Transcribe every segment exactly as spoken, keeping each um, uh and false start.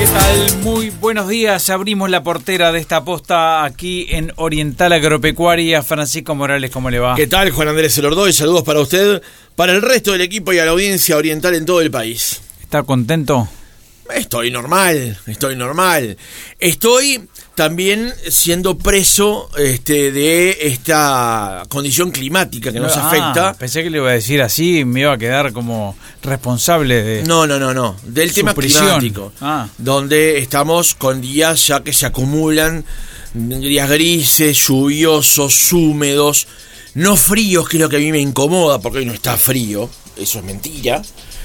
tal? Muy buenos días. Abrimos la portera de esta posta aquí en Oriental Agropecuaria. Francisco Morales, ¿cómo le va? ¿Qué tal, Juan Andrés Elordoy? Saludos para usted, para el resto del equipo y a la audiencia oriental en todo el país. ¿Está contento? Estoy normal, estoy normal. Estoy también siendo preso este, de esta condición climática que nos ah, afecta. Pensé que le iba a decir así, me iba a quedar como responsable de... No, no, no, no. Del tema prisión. climático. Ah. Donde estamos con días ya que se acumulan, días grises, lluviosos, húmedos, no fríos, que es lo que a mí me incomoda, porque hoy no está frío, eso es mentira.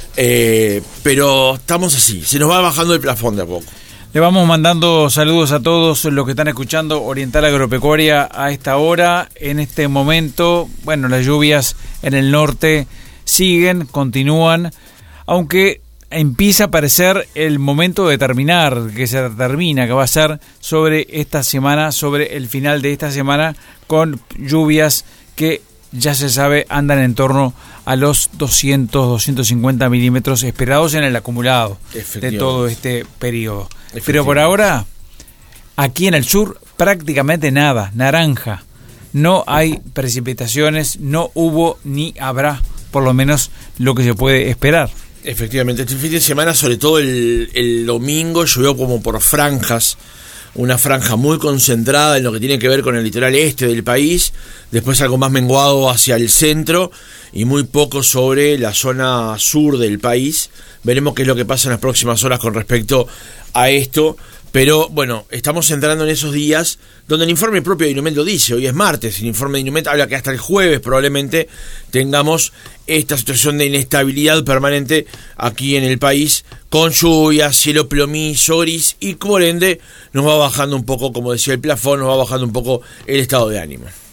Eh, pero estamos así, se nos va bajando el plafón de a poco. Le vamos mandando saludos a todos los que están escuchando Oriental Agropecuaria a esta hora. En este momento, bueno, las lluvias en el norte siguen, continúan, aunque empieza a parecer el momento de terminar, que se termina, que va a ser sobre esta semana, sobre el final de esta semana, con lluvias que ya se sabe andan en torno a los doscientos, doscientos cincuenta milímetros esperados en el acumulado de todo este periodo. Pero por ahora, aquí en el sur, prácticamente nada, naranja. No hay precipitaciones, no hubo ni habrá, por lo menos lo que se puede esperar. Efectivamente, este fin de semana, sobre todo el, el domingo, llovió como por franjas, una franja muy concentrada en lo que tiene que ver con el litoral este del país, después algo más menguado hacia el centro y muy poco sobre la zona sur del país. Veremos qué es lo que pasa en las próximas horas con respecto a esto, pero bueno, estamos entrando en esos días donde el informe propio de INUMED lo dice. Hoy es martes, el informe de INUMED habla que hasta el jueves probablemente tengamos esta situación de inestabilidad permanente aquí en el país, con lluvia, cielo plomizo, gris, y por ende nos va bajando un poco, como decía el plafón, nos va bajando un poco el estado de ánimo.